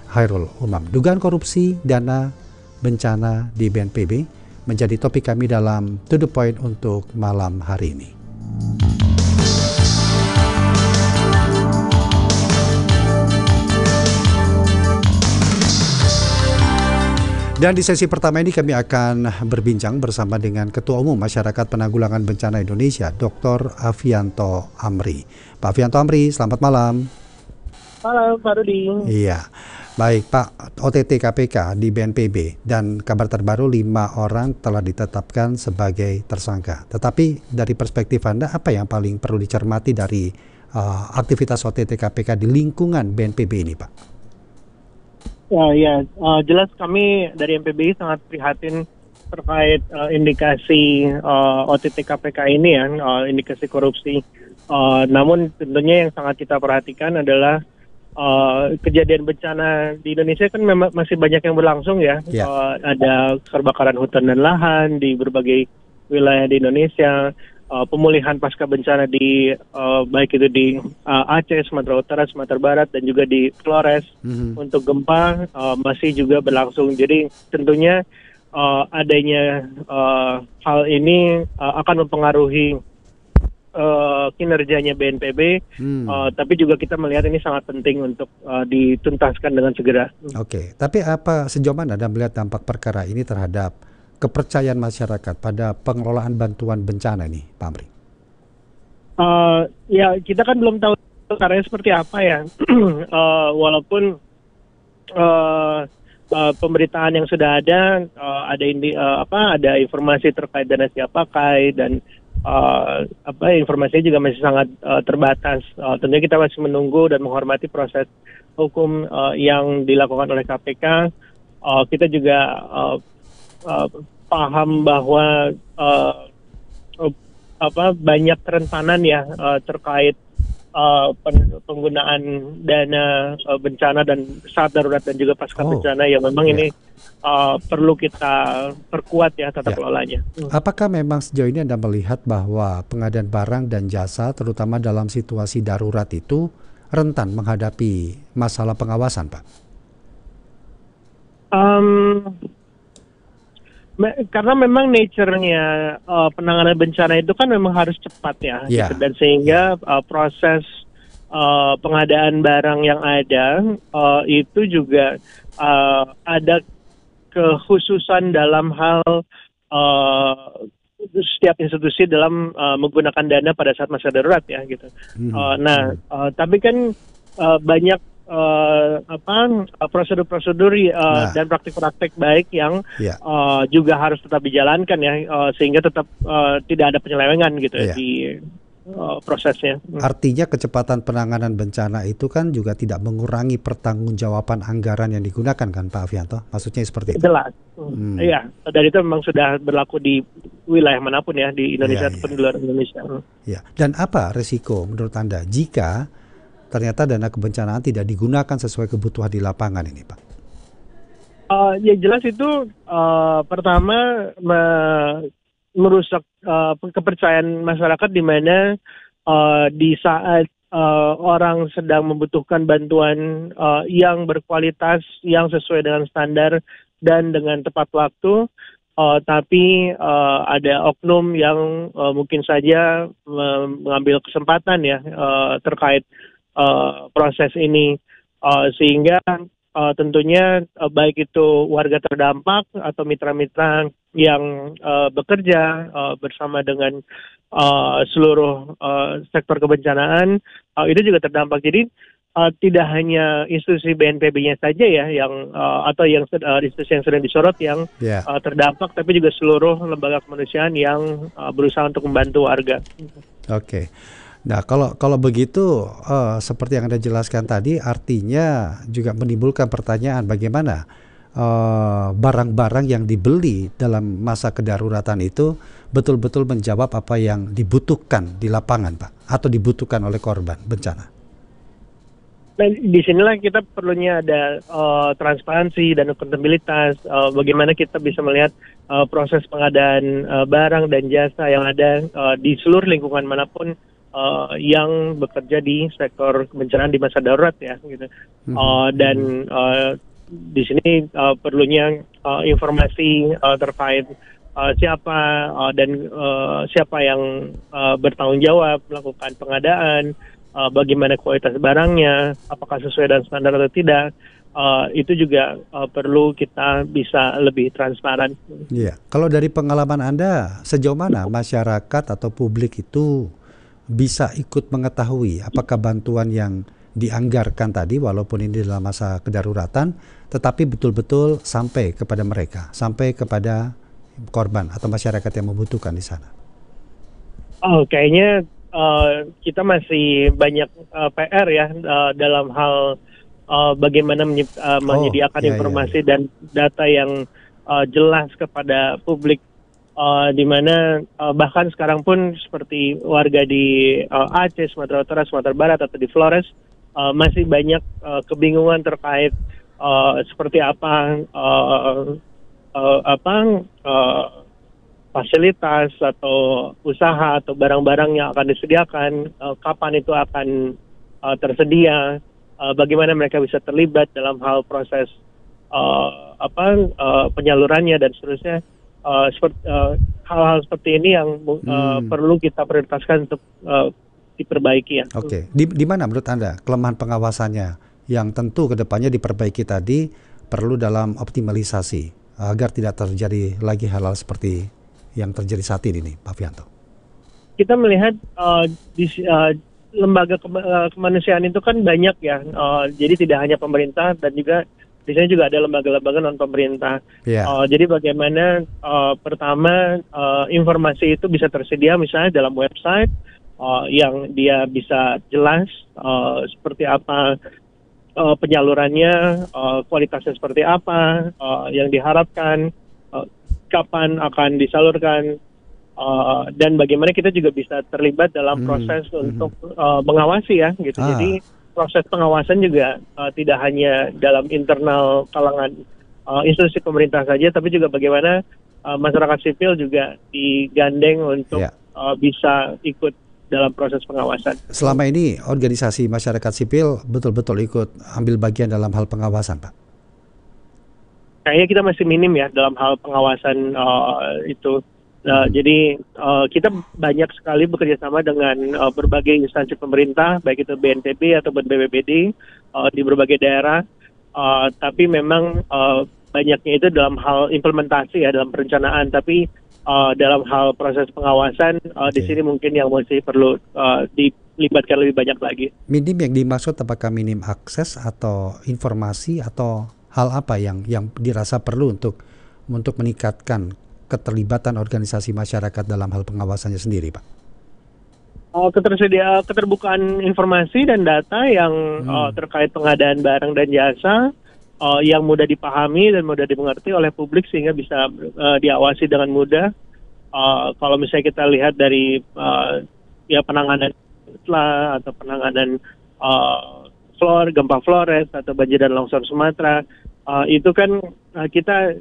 Khairul Umam. Dugaan korupsi dana bencana di BNPB menjadi topik kami dalam To The Point untuk malam hari ini. Dan di sesi pertama ini kami akan berbincang bersama dengan Ketua Umum Masyarakat Penanggulangan Bencana Indonesia, Dr. Afianto Amri. Pak Afianto Amri, selamat malam. Halo, Pak Rudi. Iya, baik Pak. OTT KPK di BNPB dan kabar terbaru 5 orang telah ditetapkan sebagai tersangka. Tetapi dari perspektif Anda, apa yang paling perlu dicermati dari aktivitas OTT KPK di lingkungan BNPB ini, Pak? Jelas kami dari MPBI sangat prihatin terkait indikasi OTT KPK ini ya, indikasi korupsi. Namun tentunya yang sangat kita perhatikan adalah kejadian bencana di Indonesia kan masih banyak yang berlangsung ya. Ada kebakaran hutan dan lahan di berbagai wilayah di Indonesia. Pemulihan pasca bencana di baik itu di Aceh, Sumatera Utara, Sumatera Barat dan juga di Flores untuk gempa masih juga berlangsung. Jadi tentunya adanya hal ini akan mempengaruhi kinerjanya BNPB, tapi juga kita melihat ini sangat penting untuk dituntaskan dengan segera. Oke, tapi apa sejauh mana Anda melihat dampak perkara ini terhadap kepercayaan masyarakat pada pengelolaan bantuan bencana ini, Pak Amri? Kita kan belum tahu caranya seperti apa ya. Walaupun pemberitaan yang sudah ada, ada informasi terkait dana siap pakai dan informasinya juga masih sangat terbatas. Tentunya kita masih menunggu dan menghormati proses hukum yang dilakukan oleh KPK. Kita juga paham bahwa banyak kerentanan ya terkait penggunaan dana bencana dan saat darurat dan juga pasca bencana yang memang ini perlu kita perkuat ya tata kelolanya. Apakah memang sejauh ini Anda melihat bahwa pengadaan barang dan jasa terutama dalam situasi darurat itu rentan menghadapi masalah pengawasan, Pak? Karena memang nature-nya penanganan bencana itu kan memang harus cepat ya, gitu. Dan sehingga proses pengadaan barang yang ada itu juga ada kekhususan dalam hal setiap institusi dalam menggunakan dana pada saat masa darurat ya gitu. Tapi kan banyak prosedur-prosedur dan praktik-praktik baik yang juga harus tetap dijalankan ya, sehingga tetap tidak ada penyelewengan gitu di prosesnya. Artinya kecepatan penanganan bencana itu kan juga tidak mengurangi pertanggungjawaban anggaran yang digunakan kan Pak Afianto? Maksudnya seperti itu? Jelas. Iya, dan itu memang sudah berlaku di wilayah manapun ya, di Indonesia ataupun di luar Indonesia. Ya. Dan apa resiko menurut Anda jika ternyata dana kebencanaan tidak digunakan sesuai kebutuhan di lapangan ini, Pak? Ya jelas itu pertama merusak kepercayaan masyarakat di mana di saat orang sedang membutuhkan bantuan yang berkualitas, yang sesuai dengan standar dan dengan tepat waktu, tapi ada oknum yang mungkin saja mengambil kesempatan ya terkait proses ini, sehingga tentunya baik itu warga terdampak atau mitra-mitra yang bekerja bersama dengan seluruh sektor kebencanaan itu juga terdampak. Jadi tidak hanya institusi BNPB-nya saja ya yang atau yang institusi yang sedang disorot yang terdampak, tapi juga seluruh lembaga kemanusiaan yang berusaha untuk membantu warga. Oke. Nah, kalau begitu seperti yang Anda jelaskan tadi, artinya juga menimbulkan pertanyaan bagaimana barang-barang yang dibeli dalam masa kedaruratan itu betul-betul menjawab apa yang dibutuhkan di lapangan, Pak, atau dibutuhkan oleh korban bencana. Nah, disinilah kita perlunya ada transparansi dan akuntabilitas, bagaimana kita bisa melihat proses pengadaan barang dan jasa yang ada di seluruh lingkungan manapun yang bekerja di sektor kebencanaan di masa darurat ya gitu. Dan di sini perlunya informasi terkait siapa siapa yang bertanggung jawab melakukan pengadaan, bagaimana kualitas barangnya, apakah sesuai dengan standar atau tidak. Itu juga perlu kita bisa lebih transparan. Iya, kalau dari pengalaman Anda, sejauh mana masyarakat atau publik itu bisa ikut mengetahui apakah bantuan yang dianggarkan tadi, walaupun ini dalam masa kedaruratan, tetapi betul-betul sampai kepada mereka, sampai kepada korban atau masyarakat yang membutuhkan di sana? Kayaknya kita masih banyak PR ya dalam hal bagaimana menyediakan informasi dan data yang jelas kepada publik, di mana bahkan sekarang pun seperti warga di Aceh, Sumatera Utara, Sumatera Barat atau di Flores masih banyak kebingungan terkait seperti apa fasilitas atau usaha atau barang-barang yang akan disediakan, kapan itu akan tersedia, bagaimana mereka bisa terlibat dalam hal proses penyalurannya dan seterusnya. Hal-hal seperti ini yang perlu kita prioritaskan untuk diperbaiki ya. Oke, di mana menurut Anda kelemahan pengawasannya yang tentu kedepannya diperbaiki tadi perlu dalam optimalisasi agar tidak terjadi lagi hal-hal seperti yang terjadi saat ini nih, Pak Fianto? Kita melihat lembaga kemanusiaan itu kan banyak ya, jadi tidak hanya pemerintah dan juga di sini juga ada lembaga-lembaga non pemerintah. Jadi bagaimana pertama informasi itu bisa tersedia misalnya dalam website yang dia bisa jelas seperti apa penyalurannya, kualitasnya seperti apa yang diharapkan, kapan akan disalurkan, dan bagaimana kita juga bisa terlibat dalam proses untuk mengawasi ya gitu. Jadi proses pengawasan juga tidak hanya dalam internal kalangan institusi pemerintah saja, tapi juga bagaimana masyarakat sipil juga digandeng untuk bisa ikut dalam proses pengawasan. Selama ini organisasi masyarakat sipil betul-betul ikut ambil bagian dalam hal pengawasan, Pak? Kayaknya kita masih minim ya dalam hal pengawasan itu. Jadi kita banyak sekali bekerja sama dengan berbagai instansi pemerintah, baik itu BNPB ataupun BPBD di berbagai daerah. Tapi memang banyaknya itu dalam hal implementasi ya, dalam perencanaan. Tapi dalam hal proses pengawasan di sini mungkin yang masih perlu dilibatkan lebih banyak lagi. Minim yang dimaksud apakah minim akses atau informasi atau hal apa yang dirasa perlu untuk meningkatkan keterlibatan organisasi masyarakat dalam hal pengawasannya sendiri, Pak? Keterbukaan informasi dan data yang terkait pengadaan barang dan jasa yang mudah dipahami dan mudah dimengerti oleh publik sehingga bisa diawasi dengan mudah. Kalau misalnya kita lihat dari penanganan atau penanganan gempa Flores atau banjir dan longsor Sumatera, itu kan kita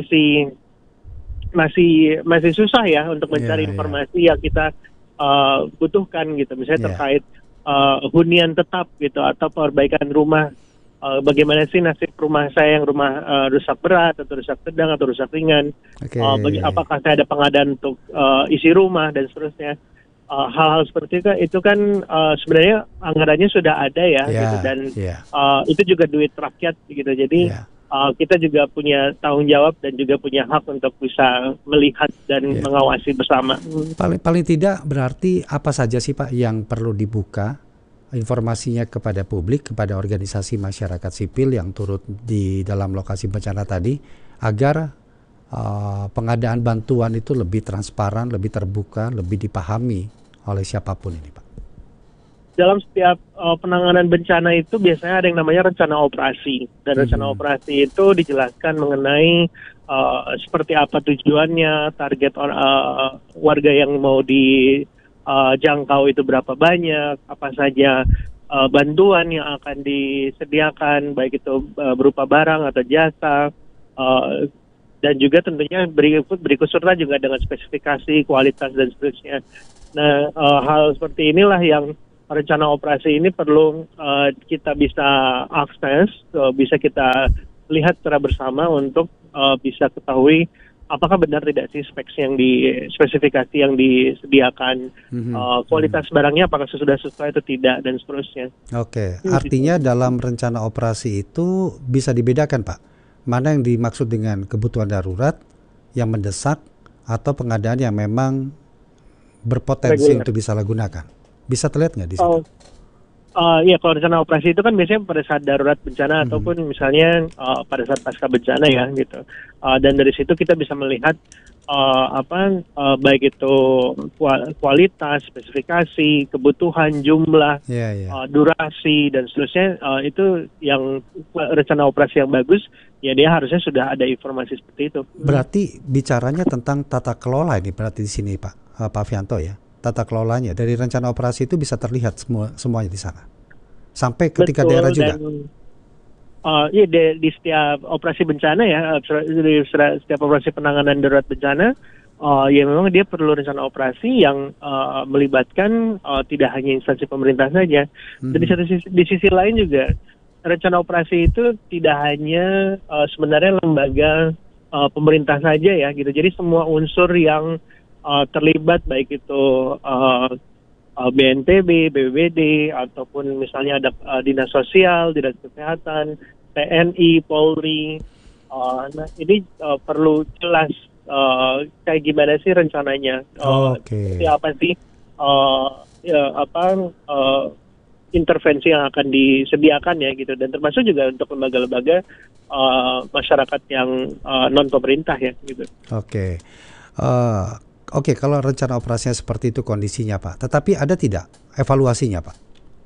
masih susah ya untuk mencari informasi yang kita butuhkan gitu, misalnya terkait hunian tetap gitu atau perbaikan rumah, bagaimana sih nasib rumah saya yang rusak berat atau rusak sedang atau rusak ringan, apakah saya ada pengadaan untuk isi rumah dan seterusnya. Hal-hal seperti itu kan sebenarnya anggarannya sudah ada ya gitu, dan itu juga duit rakyat gitu, jadi kita juga punya tanggung jawab dan juga punya hak untuk bisa melihat dan mengawasi bersama. Paling tidak berarti apa saja sih Pak yang perlu dibuka informasinya kepada publik, kepada organisasi masyarakat sipil yang turut di dalam lokasi bencana tadi, agar pengadaan bantuan itu lebih transparan, lebih terbuka, lebih dipahami oleh siapapun ini, Pak? Dalam setiap penanganan bencana itu biasanya ada yang namanya rencana operasi, dan rencana operasi itu dijelaskan mengenai seperti apa tujuannya, target warga yang mau dijangkau itu berapa banyak, apa saja bantuan yang akan disediakan, baik itu berupa barang atau jasa, dan juga tentunya berikut serta juga dengan spesifikasi, kualitas dan seterusnya. Nah, hal seperti inilah yang rencana operasi ini perlu kita bisa akses, bisa kita lihat secara bersama untuk bisa ketahui apakah benar tidak sih spesifikasi yang disediakan, kualitas barangnya apakah sudah sesuai atau tidak, dan seterusnya. Oke, artinya dalam rencana operasi itu bisa dibedakan, Pak, mana yang dimaksud dengan kebutuhan darurat, yang mendesak, atau pengadaan yang memang berpotensi Reguler. untuk disalahgunakan. Bisa terlihat nggak di situ? Oh, iya, kalau rencana operasi itu kan biasanya pada saat darurat bencana ataupun misalnya pada saat pasca bencana ya gitu. Dan dari situ kita bisa melihat baik itu kualitas, spesifikasi, kebutuhan, jumlah, Iya, iya. durasi dan seterusnya. Itu yang rencana operasi yang bagus, ya dia harusnya sudah ada informasi seperti itu. Berarti bicaranya tentang tata kelola ini berarti di sini, Pak Fianto ya. Tata kelolanya dari rencana operasi itu bisa terlihat semuanya di sana. Sampai ketika Betul, daerah juga. dan iya, di setiap operasi bencana ya, di setiap operasi penanganan darurat bencana, ya memang dia perlu rencana operasi yang melibatkan tidak hanya instansi pemerintah saja. Dan di sisi lain juga rencana operasi itu tidak hanya sebenarnya lembaga pemerintah saja ya gitu. Jadi semua unsur yang terlibat baik itu BNPB, BPBD, ataupun misalnya ada dinas sosial, dinas kesehatan, TNI, Polri. Nah, ini perlu jelas kayak gimana sih rencananya, seperti apa sih intervensi yang akan disediakan ya gitu, dan termasuk juga untuk lembaga-lembaga masyarakat yang non pemerintah ya gitu. Oke, kalau rencana operasinya seperti itu kondisinya, Pak. Tetapi ada tidak evaluasinya, Pak?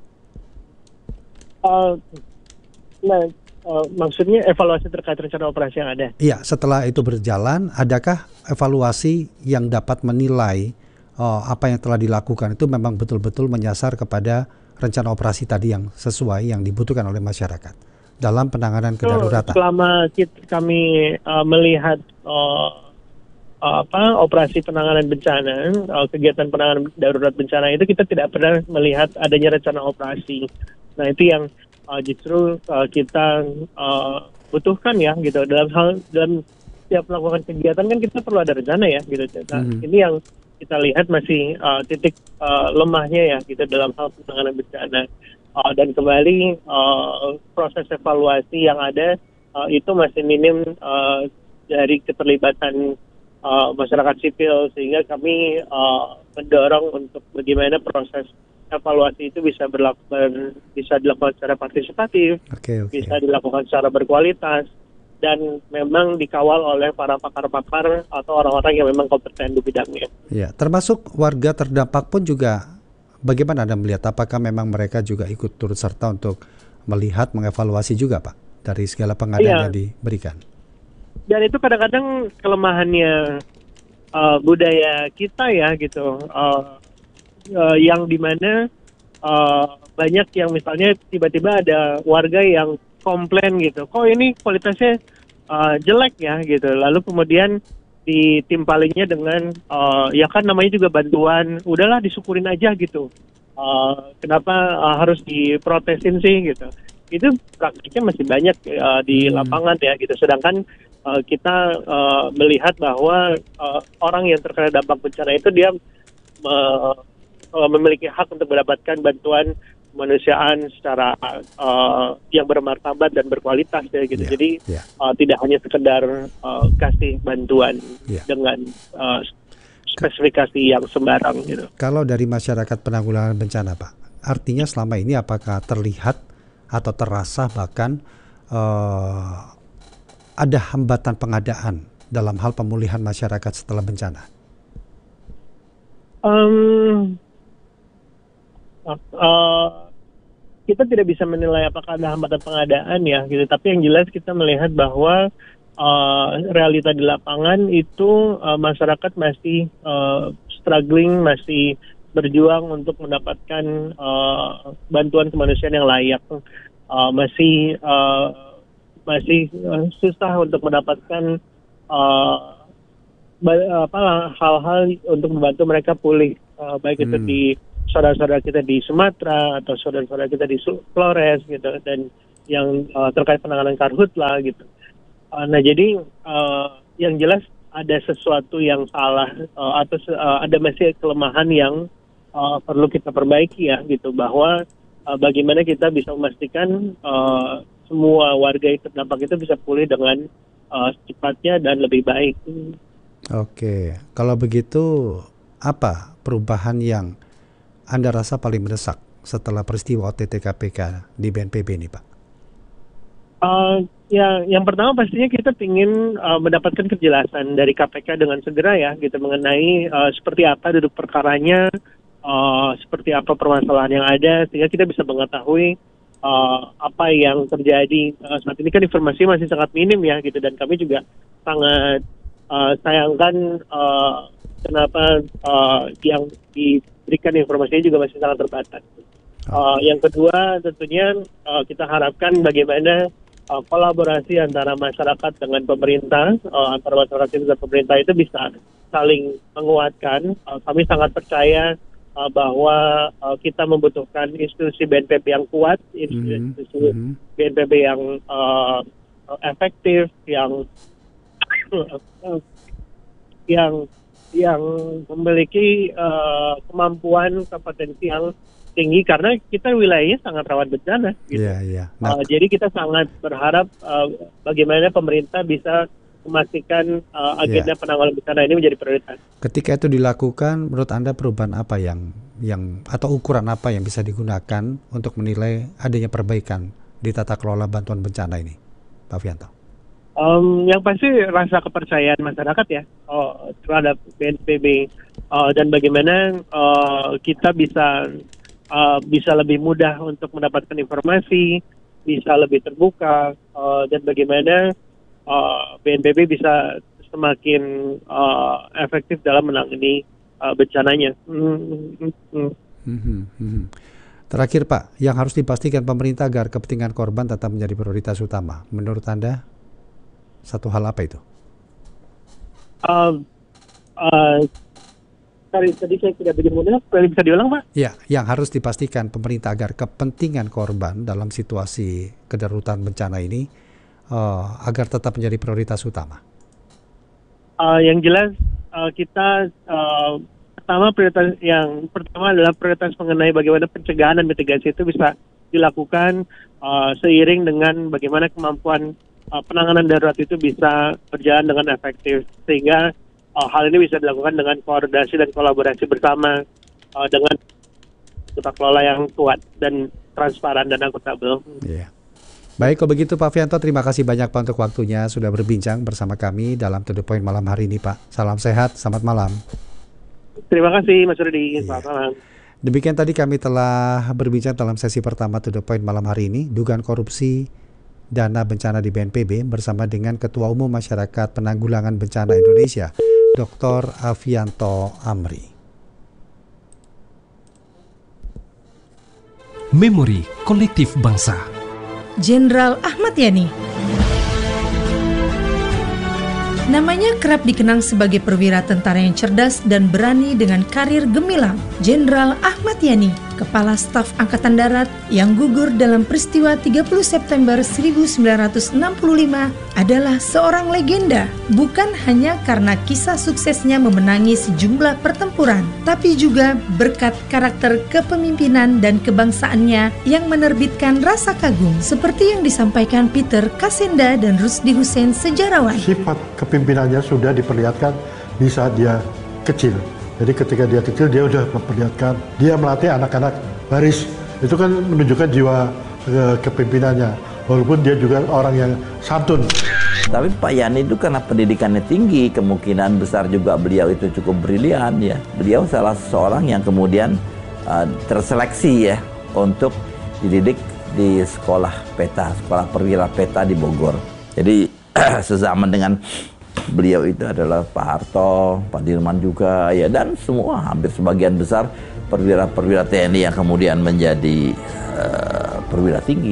Maksudnya evaluasi terkait rencana operasi yang ada? Iya, setelah itu berjalan, adakah evaluasi yang dapat menilai apa yang telah dilakukan itu memang betul-betul menyasar kepada rencana operasi tadi yang sesuai yang dibutuhkan oleh masyarakat dalam penanganan kedaruratan? Selama kami melihat operasi penanganan bencana, kegiatan penanganan darurat bencana itu kita tidak pernah melihat adanya rencana operasi. Nah, itu yang justru kita butuhkan ya gitu. Dalam setiap melakukan kegiatan kan kita perlu ada rencana ya gitu. Nah, ini yang kita lihat masih titik lemahnya ya gitu dalam hal penanganan bencana. Dan kembali proses evaluasi yang ada itu masih minim dari keterlibatan masyarakat sipil, sehingga kami mendorong untuk bagaimana proses evaluasi itu bisa dilakukan secara partisipatif, bisa dilakukan secara berkualitas, dan memang dikawal oleh para pakar-pakar atau orang-orang yang memang kompeten di bidangnya. Ya, termasuk warga terdampak pun juga bagaimana Anda melihat, apakah memang mereka juga ikut turut serta untuk melihat, mengevaluasi juga Pak dari segala pengadaan yang diberikan? Dan itu kadang-kadang kelemahannya budaya kita ya gitu, yang dimana banyak yang misalnya tiba-tiba ada warga yang komplain gitu, kok ini kualitasnya jelek ya gitu, lalu kemudian ditimpalinya dengan ya kan namanya juga bantuan, udahlah disyukurin aja gitu, kenapa harus diprotesin sih gitu. Itu praktiknya masih banyak di lapangan ya gitu. Sedangkan kita melihat bahwa orang yang terkena dampak bencana itu dia memiliki hak untuk mendapatkan bantuan kemanusiaan secara yang bermartabat dan berkualitas ya gitu. Jadi tidak hanya sekedar kasih bantuan dengan spesifikasi yang sembarang gitu. Kalau dari masyarakat penanggulangan bencana Pak, artinya selama ini apakah terlihat atau terasa bahkan ada hambatan pengadaan dalam hal pemulihan masyarakat setelah bencana? Kita tidak bisa menilai apakah ada hambatan pengadaan ya gitu, tapi yang jelas kita melihat bahwa realita di lapangan itu masyarakat masih struggling, masih berjuang untuk mendapatkan bantuan kemanusiaan yang layak, masih susah untuk mendapatkan hal-hal untuk membantu mereka pulih baik itu di saudara-saudara kita di Sumatera atau saudara-saudara kita di Flores gitu, dan yang terkait penanganan karhutla gitu. Nah jadi yang jelas ada sesuatu yang salah atau ada masih kelemahan yang perlu kita perbaiki ya gitu, bahwa bagaimana kita bisa memastikan semua warga yang terdampak itu bisa pulih dengan secepatnya dan lebih baik. Oke, kalau begitu apa perubahan yang Anda rasa paling mendesak setelah peristiwa OTT KPK di BNPB ini, Pak? Ya, yang pertama pastinya kita ingin mendapatkan kejelasan dari KPK dengan segera ya, gitu, mengenai seperti apa duduk perkaranya, seperti apa permasalahan yang ada, sehingga kita bisa mengetahui apa yang terjadi. Saat ini kan informasi masih sangat minim ya, gitu, dan kami juga sangat sayangkan kenapa yang diberikan informasinya juga masih sangat terbatas. Yang kedua tentunya kita harapkan bagaimana kolaborasi antara masyarakat dengan pemerintah, antara masyarakat dan pemerintah itu bisa saling menguatkan. Kami sangat percaya bahwa kita membutuhkan institusi BNPB yang kuat, institusi BNPB yang efektif, yang memiliki kemampuan kompetensi yang tinggi, karena kita wilayahnya sangat rawan bencana. Gitu. Nah, jadi kita sangat berharap bagaimana pemerintah bisa memastikan agenda penanggulangan bencana ini menjadi prioritas. Ketika itu dilakukan, menurut Anda perubahan apa yang atau ukuran apa yang bisa digunakan untuk menilai adanya perbaikan di tata kelola bantuan bencana ini, Pak Fianto? Yang pasti rasa kepercayaan masyarakat ya terhadap BNPB, dan bagaimana kita bisa lebih mudah untuk mendapatkan informasi, bisa lebih terbuka, dan bagaimana BNPB bisa semakin efektif dalam menangani bencananya. Terakhir Pak, yang harus dipastikan pemerintah agar kepentingan korban tetap menjadi prioritas utama, menurut Anda satu hal apa itu? Tadi saya tidak begitu mudah, bisa diulang Pak? Ya, yang harus dipastikan pemerintah agar kepentingan korban dalam situasi kedaruratan bencana ini agar tetap menjadi prioritas utama. Yang jelas kita pertama adalah prioritas mengenai bagaimana pencegahan dan mitigasi itu bisa dilakukan seiring dengan bagaimana kemampuan penanganan darurat itu bisa berjalan dengan efektif, sehingga hal ini bisa dilakukan dengan koordinasi dan kolaborasi bersama dengan tata kelola yang kuat dan transparan dan akuntabel. Yeah. Baik, kalau begitu Pak Fianto, terima kasih banyak Pak untuk waktunya sudah berbincang bersama kami dalam To The Point malam hari ini Pak. Salam sehat, selamat malam. Terima kasih Mas Rudi, selamat malam. Demikian tadi kami telah berbincang dalam sesi pertama To The Point malam hari ini, dugaan korupsi dana bencana di BNPB bersama dengan Ketua Umum Masyarakat Penanggulangan Bencana Indonesia, Dr. Afianto Amri. Memori Kolektif Bangsa. Jenderal Ahmad Yani. Namanya kerap dikenang sebagai perwira tentara yang cerdas dan berani dengan karir gemilang. Jenderal Ahmad Yani, Kepala Staf Angkatan Darat yang gugur dalam peristiwa 30 September 1965 adalah seorang legenda, bukan hanya karena kisah suksesnya memenangi sejumlah pertempuran, tapi juga berkat karakter kepemimpinan dan kebangsaannya yang menerbitkan rasa kagum, seperti yang disampaikan Peter Kasenda dan Rusdi Hussein, sejarawan. Sifat kepimpinannya sudah diperlihatkan di saat dia kecil. Jadi ketika dia kecil dia sudah memperlihatkan, dia melatih anak-anak baris. Itu kan menunjukkan jiwa kepimpinannya. Walaupun dia juga orang yang santun. Tapi Pak Yani itu karena pendidikannya tinggi, kemungkinan besar juga beliau itu cukup brilian ya. Beliau salah seorang yang kemudian terseleksi ya untuk dididik di sekolah PETA, sekolah perwira PETA di Bogor. Jadi sezaman dengan beliau itu adalah Pak Harto, Pak Dirman juga ya, dan semua hampir sebagian besar perwira-perwira TNI yang kemudian menjadi perwira tinggi.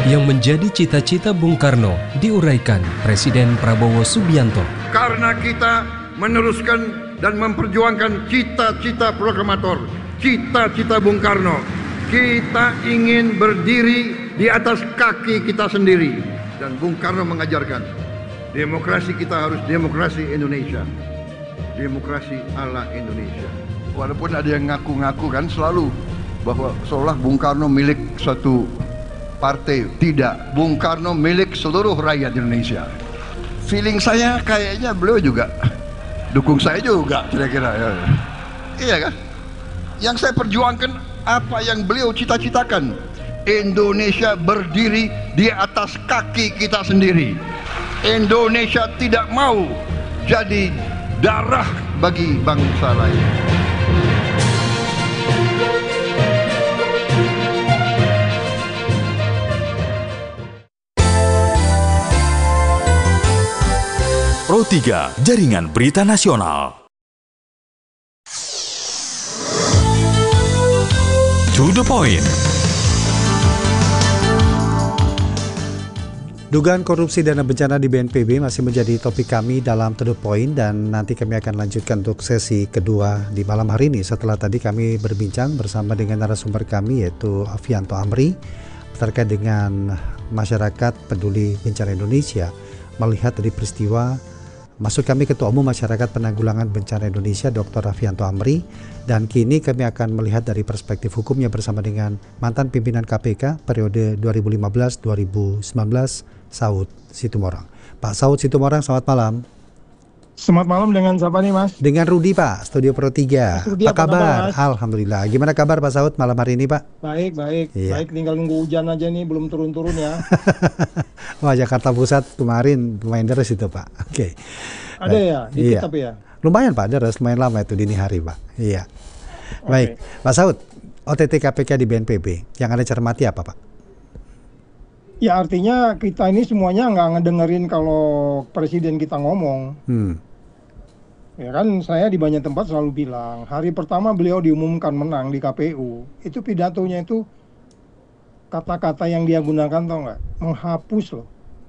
yang menjadi cita-cita Bung Karno diuraikan Presiden Prabowo Subianto. Karena kita meneruskan dan memperjuangkan cita-cita proklamator, cita-cita Bung Karno. Kita ingin berdiri di atas kaki kita sendiri. Dan Bung Karno mengajarkan, demokrasi kita harus demokrasi Indonesia. Demokrasi ala Indonesia. Walaupun ada yang ngaku-ngaku kan selalu bahwa seolah Bung Karno milik suatu partai. Tidak, Bung Karno milik seluruh rakyat Indonesia. Feeling saya kayaknya beliau juga dukung saya juga kira-kira ya. Iya kan? Yang saya perjuangkan apa yang beliau cita-citakan. Indonesia berdiri di atas kaki kita sendiri. Indonesia tidak mau jadi darah bagi bangsa lain. Pro 3, Jaringan Berita Nasional. To the point. Dugaan korupsi dana bencana di BNPB masih menjadi topik kami dalam To The Point, dan nanti kami akan lanjutkan untuk sesi kedua di malam hari ini. Setelah tadi kami berbincang bersama dengan narasumber kami yaitu Afianto Amri terkait dengan masyarakat peduli bencana Indonesia melihat dari peristiwa. Maksud kami Ketua Umum Masyarakat Penanggulangan Bencana Indonesia Dr. Afianto Amri, dan kini kami akan melihat dari perspektif hukumnya bersama dengan mantan pimpinan KPK periode 2015-2019 Saud Situmorang. Pak Saud Situmorang, selamat malam. Selamat malam, dengan siapa nih Mas? Dengan Rudi Pak, Studio Pro 3. Rudi, apa kabar? Mas? Alhamdulillah. Gimana kabar Pak Saud malam hari ini Pak? Baik, baik. Iya. Baik, tinggal nunggu hujan aja nih, belum turun-turun ya. Wah, Jakarta Pusat kemarin lumayan deras itu Pak. Oke. Ada ya? Dikit Iya. tapi ya? Lumayan Pak, deras, lumayan lama itu dini hari Pak. Iya. Baik, Pak Saud, OTT KPK di BNPB, yang Anda cermati apa Pak? Ya artinya kita ini semuanya nggak ngedengerin kalau presiden kita ngomong. Ya kan, saya di banyak tempat selalu bilang, hari pertama beliau diumumkan menang di KPU, itu pidatonya itu kata-kata yang dia gunakan tau nggak? Menghapus loh.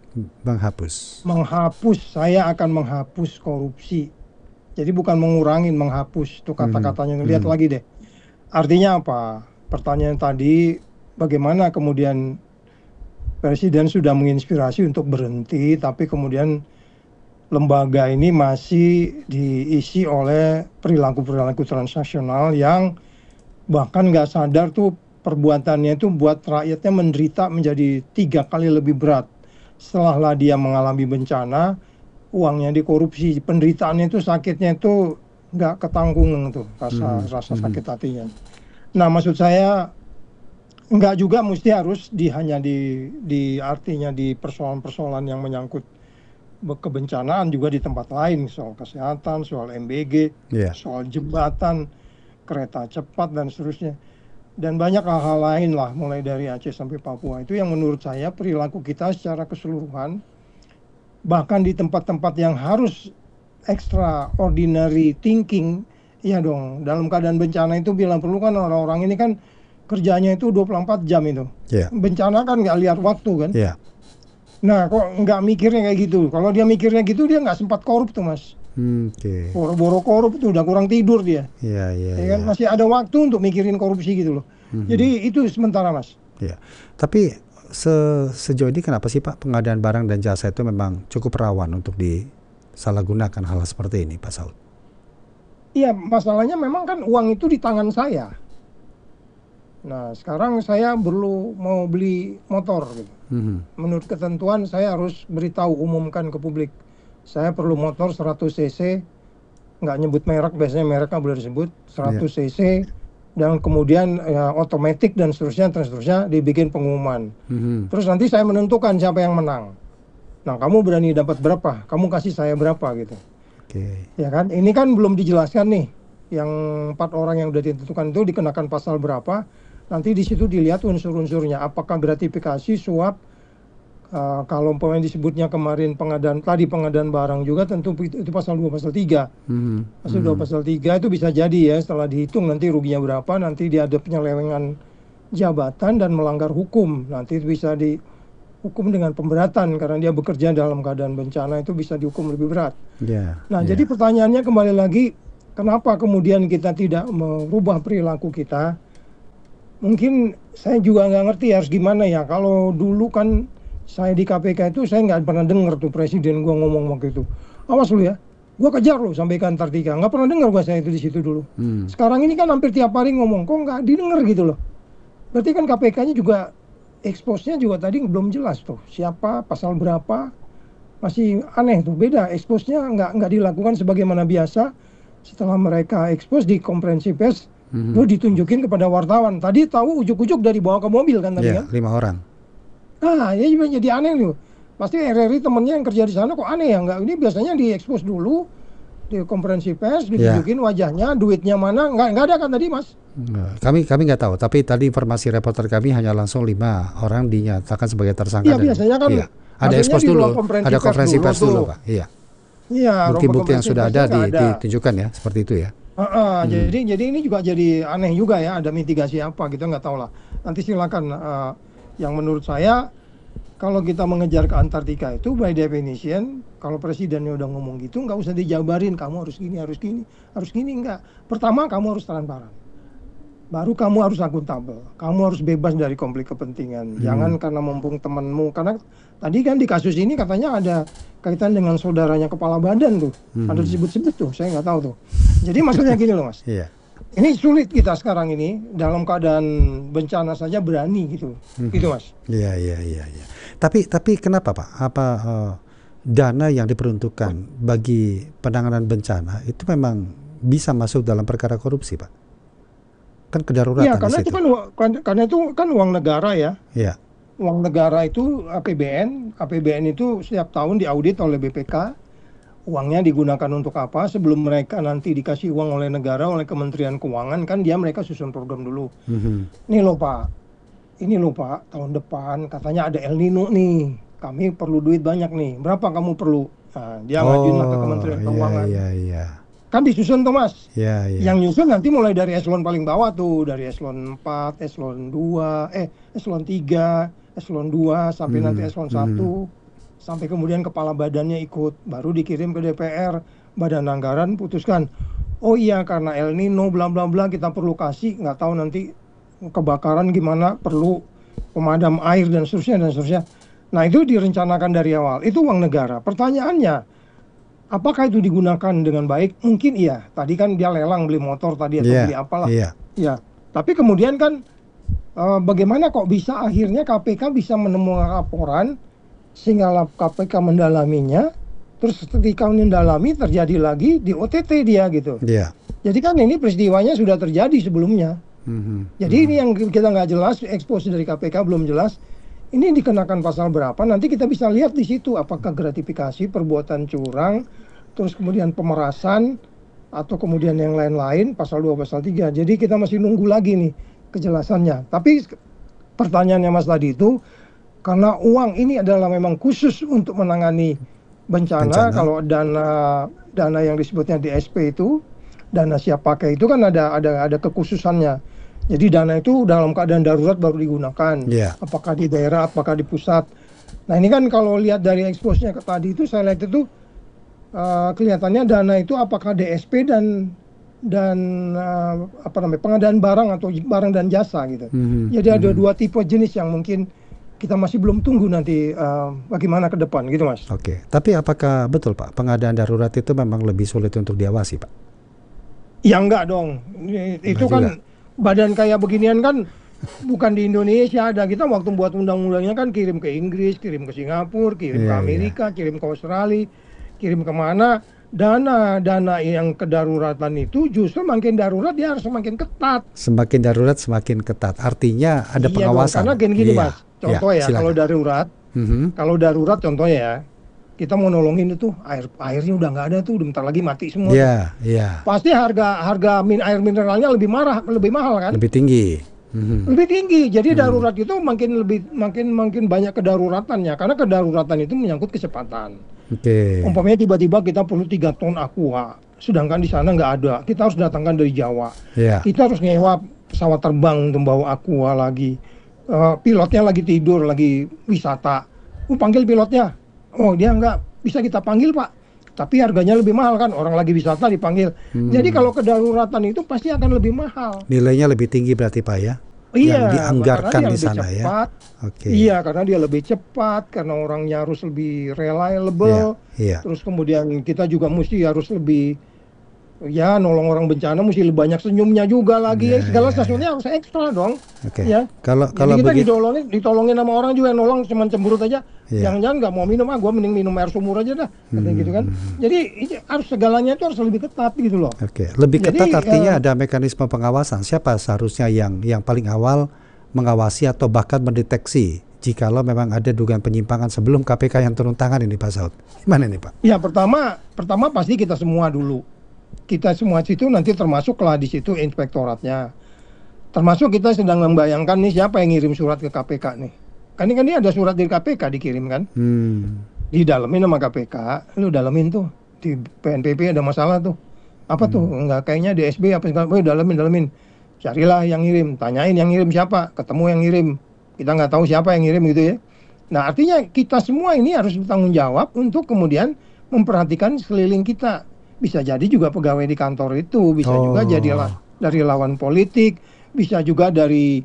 Menghapus, saya akan menghapus korupsi. Jadi bukan mengurangin, menghapus. Itu kata-katanya, lihat lagi deh. Artinya apa? Pertanyaan tadi, bagaimana kemudian presiden sudah menginspirasi untuk berhenti, tapi kemudian lembaga ini masih diisi oleh perilaku-perilaku transnasional yang bahkan nggak sadar tuh perbuatannya itu buat rakyatnya menderita menjadi 3 kali lebih berat. Setelah dia mengalami bencana, uangnya dikorupsi, penderitaannya itu, sakitnya itu nggak ketanggung tuh, rasa sakit hatinya. Nah maksud saya nggak juga mesti harus hanya di artinya di persoalan-persoalan yang menyangkut kebencanaan, juga di tempat lain, soal kesehatan, soal MBG, soal jembatan, kereta cepat dan seterusnya. Dan banyak hal-hal lain lah, mulai dari Aceh sampai Papua. Itu yang menurut saya perilaku kita secara keseluruhan, bahkan di tempat-tempat yang harus extraordinary thinking, ya dong, dalam keadaan bencana itu bila perlu kan orang-orang ini kan kerjanya itu 24 jam itu. Bencana kan nggak lihat waktu kan. Nah kok nggak mikirnya kayak gitu. Kalau dia mikirnya gitu, dia nggak sempat korup tuh Mas. Boro-boro korup tuh, udah kurang tidur dia. Ya kan, masih ada waktu untuk mikirin korupsi gitu loh. Jadi itu sementara Mas. Tapi sejauh ini kenapa sih Pak pengadaan barang dan jasa itu memang cukup rawan untuk disalahgunakan hal seperti ini Pak Saud? Iya, masalahnya memang kan uang itu di tangan saya. Nah sekarang saya mau beli motor gitu. Menurut ketentuan saya harus beritahu, umumkan ke publik, saya perlu motor 100 cc, nggak nyebut merek, biasanya mereknya boleh disebut, 100 cc, dan kemudian otomatis dan seterusnya dibikin pengumuman. Terus nanti saya menentukan siapa yang menang. Nah kamu berani dapat berapa, kamu kasih saya berapa gitu. Ya kan, ini kan belum dijelaskan nih, yang 4 orang yang udah ditentukan itu dikenakan pasal berapa. Nanti di situ dilihat unsur-unsurnya, apakah gratifikasi, suap, kalau umpamanya disebutnya kemarin pengadaan barang juga, tentu itu pasal 2, pasal 3. Pasal 2, pasal 3 itu bisa jadi ya, setelah dihitung nanti ruginya berapa, nanti dia ada penyelewengan jabatan dan melanggar hukum, nanti itu bisa hukum dengan pemberatan karena dia bekerja dalam keadaan bencana itu bisa dihukum lebih berat. Nah, jadi pertanyaannya kembali lagi, kenapa kemudian kita tidak merubah perilaku kita? Mungkin saya juga nggak ngerti harus gimana ya. Kalau dulu kan saya di KPK itu saya nggak pernah dengar tuh presiden gua ngomong waktu itu, awas lu ya, gua kejar lu sampai ke Antartika. Nggak pernah dengar gua saya itu di situ dulu. Sekarang ini kan hampir tiap hari ngomong, kok nggak didengar gitu loh. Berarti kan KPK-nya juga expose-nya juga tadi belum jelas tuh, siapa, pasal berapa, masih aneh tuh, beda. Expose-nya nggak dilakukan sebagaimana biasa. Setelah mereka expose di konferensi pers, lu ditunjukin kepada wartawan. Tadi tahu ujuk-ujuk dari bawa ke mobil kan tadi kan? 5 orang. Nah, ya jadi aneh loh. Pasti RRI temennya yang kerja di sana kok aneh ya, nggak? Ini biasanya diekspos dulu di konferensi pers, ditunjukin wajahnya, duitnya mana, nggak ada kan tadi Mas? Kami nggak tahu, tapi tadi informasi reporter kami hanya langsung 5 orang dinyatakan sebagai tersangka. Iya, biasanya kan ada ekspos dulu, ada konferensi pers dulu Pak. Iya. Bukti-bukti yang sudah ada ditunjukkan ya, seperti itu ya. Jadi ini juga jadi aneh juga ya, ada mitigasi apa kita nggak tahu lah. Nanti silakan. Yang menurut saya, kalau kita mengejar ke Antartika itu by definition, kalau presidennya udah ngomong gitu, nggak usah dijabarin, kamu harus gini, harus gini, enggak. Pertama, kamu harus transparan. Baru kamu harus akuntabel. Kamu harus bebas dari konflik kepentingan. Jangan karena mumpung temanmu. Karena tadi kan di kasus ini katanya ada kaitan dengan saudaranya kepala badan tuh. Ada disebut-sebut tuh, saya nggak tahu tuh. Jadi maksudnya gini loh Mas. Ini sulit kita sekarang ini dalam keadaan bencana saja berani gitu, gitu Mas. Iya. Tapi kenapa Pak? Apa dana yang diperuntukkan bagi penanganan bencana itu memang bisa masuk dalam perkara korupsi Pak? Kan kedaruratan. Iya, karena itu kan uang negara ya. Iya. Uang negara itu APBN itu setiap tahun diaudit oleh BPK. Uangnya digunakan untuk apa? Sebelum mereka nanti dikasih uang oleh negara, oleh Kementerian Keuangan, kan mereka susun program dulu. Ini loh Pak, tahun depan katanya ada El Nino nih. Kami perlu duit banyak nih. Berapa kamu perlu? Nah, dia ngajuin ke Kementerian Keuangan. Iya. Kan disusun tuh Mas. Iya. Yang nyusun nanti mulai dari eselon paling bawah tuh, dari eselon 4, eselon 2, eselon 3, eselon 2 sampai nanti eselon 1. Sampai kemudian kepala badannya ikut, baru dikirim ke DPR, Badan Anggaran putuskan, oh iya karena El Nino bla bla bla kita perlu kasih, nggak tahu nanti kebakaran gimana, perlu pemadam air dan seterusnya. Nah itu direncanakan dari awal, itu uang negara. Pertanyaannya, apakah itu digunakan dengan baik? Mungkin iya, tadi kan dia lelang beli motor tadi atau beli apalah. Iya. Tapi kemudian kan bagaimana kok bisa akhirnya KPK bisa menemukan laporan sehingga KPK mendalaminya, terus ketika mendalami terjadi lagi di OTT dia gitu. Jadi kan ini peristiwanya sudah terjadi sebelumnya. Jadi ini yang kita nggak jelas, expose dari KPK belum jelas. Ini dikenakan pasal berapa? Nanti kita bisa lihat di situ apakah gratifikasi, perbuatan curang, terus kemudian pemerasan, atau kemudian yang lain-lain pasal 2, pasal 3. Jadi kita masih nunggu lagi nih kejelasannya. Tapi pertanyaannya Mas tadi itu, karena uang ini adalah memang khusus untuk menangani bencana. Kalau dana yang disebutnya DSP itu, dana siap pakai itu kan ada kekhususannya. Jadi dana itu dalam keadaan darurat baru digunakan. Apakah di daerah, apakah di pusat. Nah ini kan kalau lihat dari expose-nya tadi itu, saya lihat itu kelihatannya dana itu apakah DSP dan pengadaan barang atau barang dan jasa gitu. Jadi ada 2 tipe jenis yang mungkin kita masih belum tunggu nanti bagaimana ke depan gitu Mas. Oke, tapi apakah betul Pak pengadaan darurat itu memang lebih sulit untuk diawasi Pak? Ya enggak dong, itu kan badan kayak beginian kan bukan di Indonesia ada. Kita waktu buat undang-undangnya kan kirim ke Inggris, kirim ke Singapura, kirim ke Amerika, kirim ke Australia, kirim kemana. Dana yang kedaruratan itu justru makin darurat dia harus semakin ketat. Semakin darurat semakin ketat, artinya ada pengawasan. Karena gini Mas, contoh kalau darurat contohnya ya, kita mau nolongin itu airnya udah nggak ada tuh, bentar lagi mati semua. Pasti harga air mineralnya lebih mahal kan? Lebih tinggi. Lebih tinggi. Jadi darurat itu makin banyak kedaruratannya, karena kedaruratan itu menyangkut kecepatan. Umpamanya tiba-tiba kita perlu 3 ton aqua, sedangkan di sana nggak ada. Kita harus datangkan dari Jawa. Kita harus nyewa pesawat terbang untuk bawa aqua lagi. Pilotnya lagi tidur, lagi wisata. Panggil pilotnya. Oh dia nggak bisa kita panggil Pak, tapi harganya lebih mahal kan, orang lagi wisata dipanggil. Jadi kalau kedaruratan itu pasti akan lebih mahal. Nilainya lebih tinggi berarti Pak ya? Iya, yang dianggarkan di sana cepat, ya. Oke. Iya, karena dia lebih cepat, karena orangnya harus lebih reliable. Iya. Terus kemudian kita juga mesti harus lebih nolong orang bencana, mesti lebih banyak senyumnya juga lagi. Segala sesuatunya harus ekstra dong. Oke. Ya. Kalau kita begitu ditolongin sama orang juga yang nolong cuman cemberut aja. Jangan-jangan nggak mau minum, gue mending minum air sumur aja dah. Gitu kan. Jadi harus segalanya itu harus lebih ketat gitu loh. Oke. Lebih ketat artinya ada mekanisme pengawasan. Siapa seharusnya yang paling awal mengawasi atau bahkan mendeteksi jikalau memang ada dugaan penyimpangan sebelum KPK yang turun tangan ini Pak Saud? Gimana nih Pak? Ya pertama pasti kita semua dulu. Kita semua situ nanti termasuklah di situ inspektoratnya. Termasuk kita sedang membayangkan nih siapa yang ngirim surat ke KPK nih. Kan ini ada surat dari KPK dikirim kan. Didalemin sama KPK, lu dalemin tuh. Di PNPP ada masalah tuh. Apa tuh? Enggak kayaknya DSB apa segala. Dalemin. Carilah yang ngirim, tanyain yang ngirim siapa, ketemu yang ngirim. Kita nggak tahu siapa yang ngirim gitu ya. Nah artinya kita semua ini harus bertanggung jawab untuk kemudian memperhatikan sekeliling kita. Bisa jadi juga pegawai di kantor itu, bisa juga jadilah dari lawan politik, bisa juga dari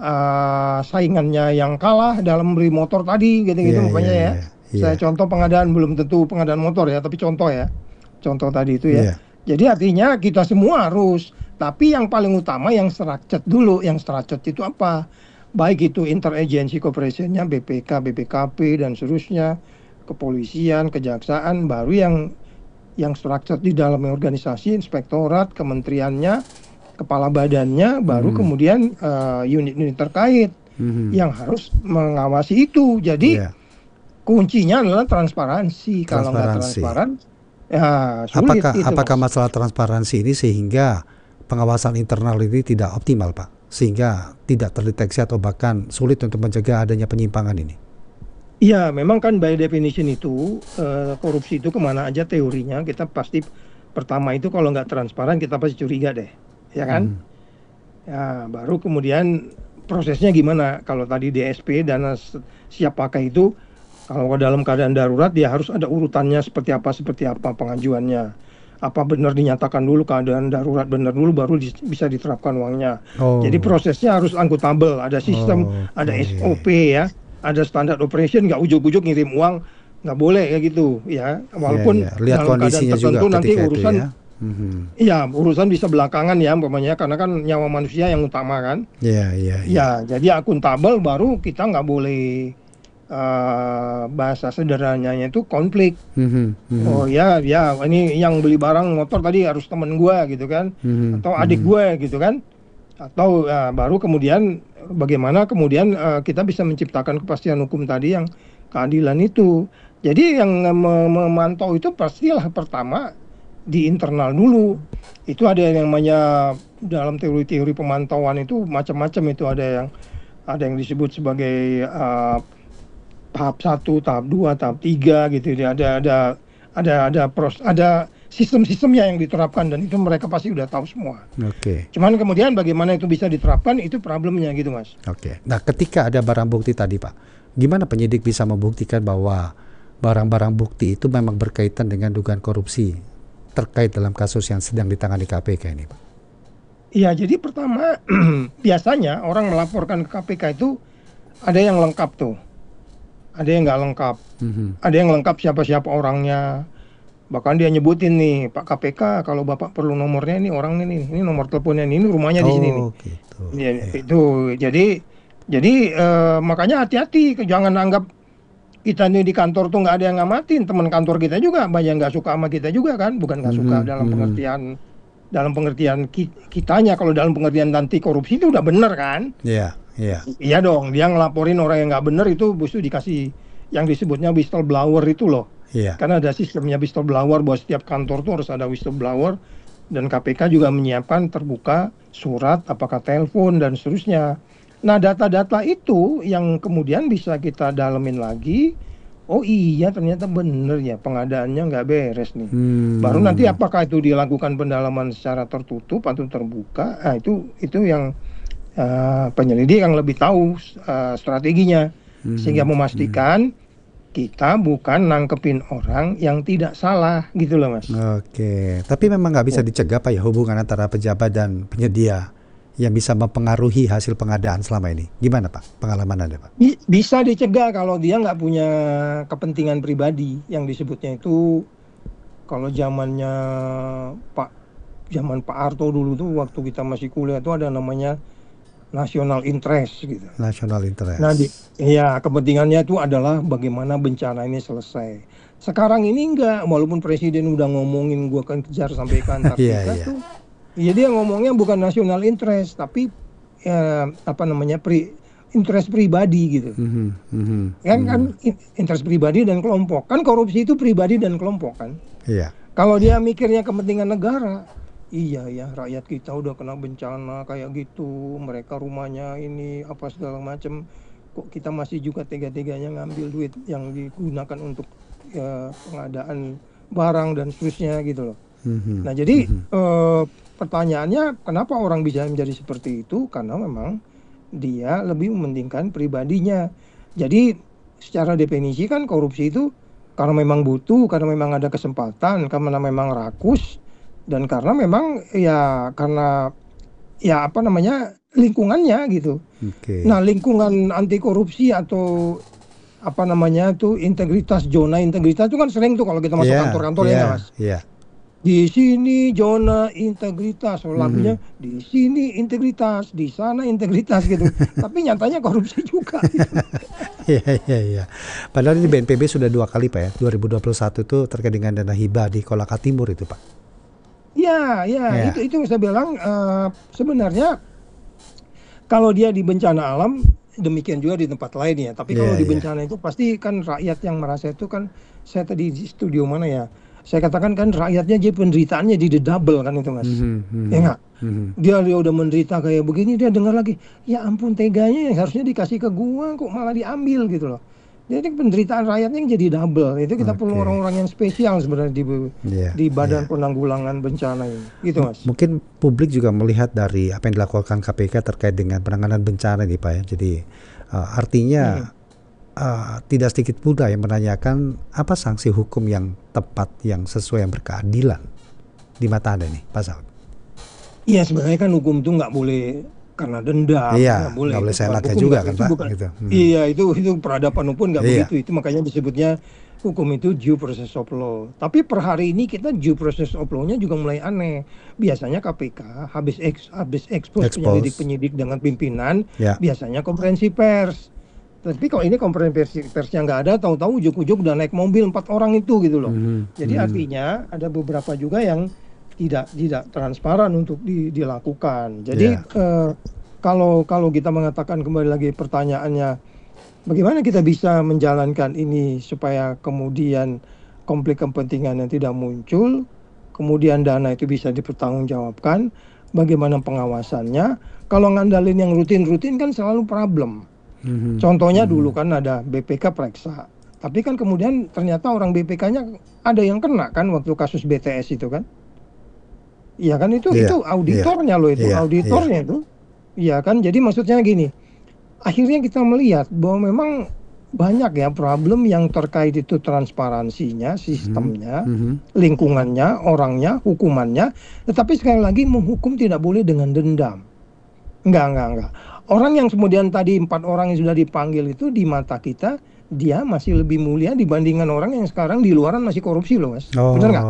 saingannya yang kalah dalam beli motor tadi, gitu-gitu ya. Saya contoh pengadaan, belum tentu pengadaan motor ya, tapi contoh ya, contoh tadi itu ya. Jadi artinya kita semua harus, tapi yang paling utama yang structured dulu, yang structured itu apa? Baik itu interagency cooperation-nya, BPK, BPKP dan seterusnya, kepolisian, kejaksaan, baru yang structured di dalam organisasi, inspektorat, kementeriannya, kepala badannya, baru kemudian unit-unit terkait yang harus mengawasi itu. Jadi kuncinya adalah transparansi. Kalau nggak transparan, ya sulit. Apakah masalah transparansi ini sehingga pengawasan internal ini tidak optimal Pak? Sehingga tidak terdeteksi atau bahkan sulit untuk mencegah adanya penyimpangan ini? Iya, memang kan by definition itu korupsi itu kemana aja teorinya kita pasti pertama itu kalau nggak transparan kita pasti curiga deh, ya kan? Ya, baru kemudian prosesnya gimana? Kalau tadi DSP dana siap pakai itu, kalau dalam keadaan darurat dia harus ada urutannya seperti apa pengajuannya. Apa benar dinyatakan dulu keadaan darurat benar dulu baru bisa diterapkan uangnya. Jadi prosesnya harus akuntabel, ada sistem, ada SOP ya. Ada standar operation, nggak ujuk-ujuk ngirim uang, nggak boleh ya gitu ya. Walaupun lihat dalam keadaan tertentu nanti urusan, urusan bisa belakangan ya, umpamanya karena kan nyawa manusia yang utama kan. Ya, jadi akuntabel baru kita nggak boleh bahasa sederhananya itu konflik. Oh ya, ini yang beli barang motor tadi harus temen gue gitu kan, atau adik gue gitu kan. Atau baru kemudian bagaimana kemudian kita bisa menciptakan kepastian hukum tadi yang keadilan itu. Jadi yang memantau itu pastilah pertama di internal dulu. Itu ada yang namanya dalam teori-teori pemantauan itu macam-macam itu, ada yang disebut sebagai tahap 1, tahap 2, tahap 3 gitu. Ada sistem-sistemnya yang diterapkan dan itu mereka pasti udah tahu semua. Cuman kemudian bagaimana itu bisa diterapkan itu problemnya gitu Mas. Nah ketika ada barang bukti tadi Pak, gimana penyidik bisa membuktikan bahwa barang-barang bukti itu memang berkaitan dengan dugaan korupsi terkait dalam kasus yang sedang ditangani KPK ini Pak? Iya, jadi pertama biasanya orang melaporkan ke KPK itu ada yang lengkap tuh, ada yang nggak lengkap, ada yang lengkap siapa-siapa orangnya. Bahkan dia nyebutin nih, Pak KPK kalau Bapak perlu nomornya ini orang ini nomor teleponnya ini rumahnya di sini nih. Itu jadi makanya hati-hati, jangan anggap kita nih di kantor tuh nggak ada yang ngamatin. Teman kantor kita juga banyak nggak suka sama kita juga kan, bukan nggak suka dalam pengertian kitanya. Kalau dalam pengertian anti korupsi itu udah bener kan? Iya dong, dia ngelaporin orang yang nggak bener itu mesti dikasih yang disebutnya whistleblower itu loh. Karena ada sistemnya whistleblower, bahwa setiap kantor tuh harus ada whistleblower, dan KPK juga menyiapkan terbuka surat, apakah telepon dan seterusnya. Nah data-data itu yang kemudian bisa kita dalemin lagi. Oh iya ternyata bener ya pengadaannya nggak beres nih. Baru nanti apakah itu dilakukan pendalaman secara tertutup atau terbuka? Nah itu yang penyelidik yang lebih tahu strateginya, sehingga memastikan kita bukan nangkepin orang yang tidak salah gitu loh Mas. Oke, tapi memang nggak bisa dicegah Pak ya hubungan antara pejabat dan penyedia yang bisa mempengaruhi hasil pengadaan selama ini. Gimana Pak pengalaman Anda Pak? Bisa dicegah kalau dia nggak punya kepentingan pribadi yang disebutnya itu kalau zaman Pak Harto dulu tuh waktu kita masih kuliah tuh ada namanya national interest gitu. National interest. Nah, kepentingannya itu adalah bagaimana bencana ini selesai. Sekarang ini enggak, walaupun presiden udah ngomongin gua akan kejar sampai ke Antartika tuh. Ya dia ngomongnya bukan national interest tapi interest pribadi gitu. Kan interest pribadi dan kelompok. Kan korupsi itu pribadi dan kelompok kan. Iya. Kalau dia mikirnya kepentingan negara, iya ya rakyat kita udah kena bencana kayak gitu, mereka rumahnya ini apa segala macam, kok kita masih juga tega-teganya ngambil duit yang digunakan untuk pengadaan barang dan seterusnya gitu loh. Nah jadi pertanyaannya kenapa orang bisa menjadi seperti itu? Karena memang dia lebih mementingkan pribadinya. Jadi secara definisi kan korupsi itu karena memang butuh, karena memang ada kesempatan, karena memang rakus, dan karena memang lingkungannya gitu. Nah lingkungan anti korupsi atau integritas, zona integritas itu kan sering tuh kalau kita masuk kantor-kantor ya Mas. Di sini zona integritas, lagunya di sini integritas, di sana integritas gitu. Tapi nyatanya korupsi juga. Iya. Padahal ini BNPB sudah 2 kali Pak ya. 2021 itu terkait dengan dana hibah di Kolaka Timur itu Pak. Ya. Itu saya bilang sebenarnya kalau dia di bencana alam demikian juga di tempat lain ya. Tapi kalau di bencana itu pasti kan rakyat yang merasa itu kan, saya tadi di studio mana ya, saya katakan kan rakyatnya jadi penderitaannya jadi double kan itu Mas. Ya enggak? Dia udah menderita kayak begini, dia dengar lagi, ya ampun teganya yang harusnya dikasih ke gua kok malah diambil gitu loh. Jadi penderitaan rakyatnya yang jadi double. Itu kita perlu orang-orang yang spesial sebenarnya di Badan Penanggulangan Bencana ini. Gitu Mas. Mungkin publik juga melihat dari apa yang dilakukan KPK terkait dengan penanganan bencana nih Pak ya. Jadi artinya tidak sedikit pula yang menanyakan apa sanksi hukum yang tepat, yang sesuai, yang berkeadilan di mata Anda nih Pak Saud. Iya sebenarnya kan hukum itu nggak boleh karena dendam, nggak boleh seenaknya juga kan Pak. Gitu. Iya itu peradaban pun nggak begitu. Itu makanya disebutnya hukum itu due process of law. Tapi per hari ini kita due process of law-nya juga mulai aneh. Biasanya KPK habis expose penyidik dengan pimpinan, biasanya konferensi pers. Tapi kalau ini konferensi persnya nggak ada, tahu-tahu ujuk-ujuk udah naik mobil 4 orang itu gitu loh. Jadi artinya ada beberapa juga yang tidak transparan untuk dilakukan. Jadi kalau kita mengatakan kembali lagi pertanyaannya, bagaimana kita bisa menjalankan ini supaya kemudian konflik kepentingan yang tidak muncul, kemudian dana itu bisa dipertanggungjawabkan, bagaimana pengawasannya? Kalau ngandalin yang rutin-rutin kan selalu problem. Contohnya dulu kan ada BPK periksa, tapi kan kemudian ternyata orang BPK-nya ada yang kena kan waktu kasus BTS itu kan, iya kan itu auditornya loh itu auditornya itu, iya kan. Jadi maksudnya gini, akhirnya kita melihat bahwa memang banyak ya problem yang terkait itu transparansinya, sistemnya, lingkungannya, orangnya, hukumannya. Tetapi sekali lagi menghukum tidak boleh dengan dendam. Enggak. Orang yang kemudian tadi 4 orang yang sudah dipanggil itu di mata kita dia masih lebih mulia dibandingkan orang yang sekarang di luaran masih korupsi loh Mas. Benar nggak?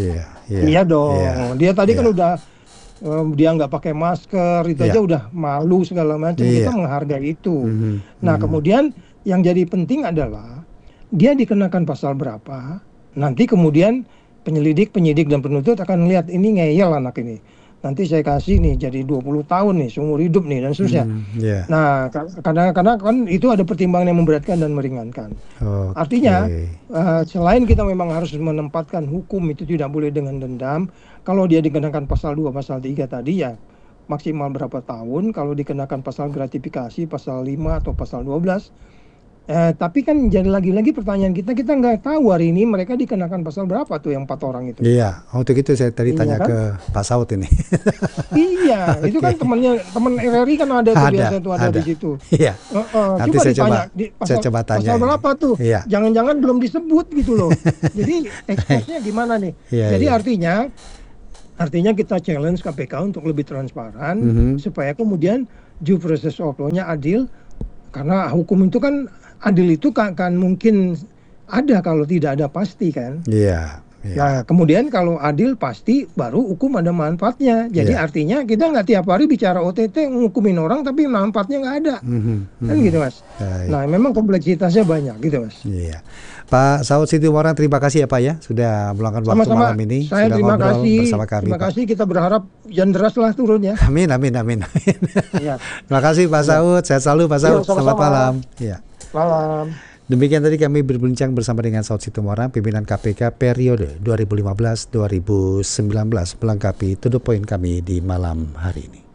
Iya dong. Dia tadi kan udah dia nggak pakai masker itu aja udah malu segala macam. Kita menghargai itu. Nah kemudian yang jadi penting adalah dia dikenakan pasal berapa. Nanti kemudian penyidik dan penuntut akan lihat ini ngeyel anak ini. Nanti saya kasih nih jadi 20 tahun nih seumur hidup nih dan seterusnya. Nah karena kan itu ada pertimbangan yang memberatkan dan meringankan. Artinya selain kita memang harus menempatkan hukum itu tidak boleh dengan dendam. Kalau dia dikenakan pasal 2, pasal 3 tadi ya maksimal berapa tahun. Kalau dikenakan pasal gratifikasi pasal 5 atau pasal 12 Tapi kan jadi lagi-lagi pertanyaan kita nggak tahu hari ini mereka dikenakan pasal berapa tuh yang 4 orang itu. Iya, untuk itu saya tadi tanya kan? ke Pak Saud ini. Iya, itu kan teman RRI kan ada tuh biasa tuh ada di situ. Iya. Nanti Coba saya ditanya, saya coba tanya. Pasal berapa tuh? Iya. Jangan-jangan belum disebut gitu loh. Jadi ekspresnya gimana nih? Iya, Jadi iya. artinya kita challenge KPK untuk lebih transparan supaya kemudian due process of law-nya adil, karena hukum itu kan adil itu kan mungkin ada kalau tidak ada pasti kan. Iya. Nah kemudian kalau adil pasti baru hukum ada manfaatnya. Jadi artinya kita nggak tiap hari bicara OTT ngukumin orang tapi manfaatnya nggak ada. Kan gitu Mas. Nah memang kompleksitasnya banyak gitu Mas. Iya. Pak Saud Situmorang, terima kasih ya Pak ya sudah meluangkan waktu malam ini. Saya sudah terima ngobrol kasih bersama kami. Terima Pak. kasih, kita berharap hujan deras lah turun ya. Amin. Iya. Terima kasih Pak Saud. Sehat selalu Pak Saud. Selamat malam. Iya. Malam. Demikian tadi kami berbincang bersama dengan Saud Situmorang, pimpinan KPK periode 2015-2019 melengkapi to the point kami di malam hari ini.